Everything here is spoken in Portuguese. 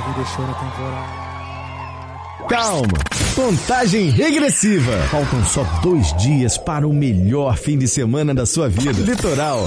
me deixou na temporada. Calma, contagem regressiva. Faltam só 2 dias para o melhor fim de semana da sua vida. Litoral